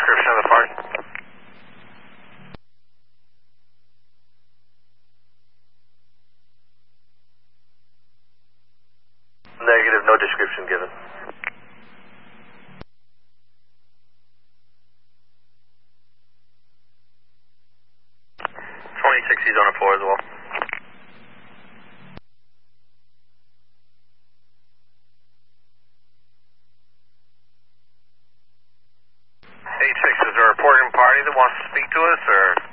description of the party. Negative, no description given. 26, he's on a 4 as well. Is there a reporting party that wants to speak to us, or?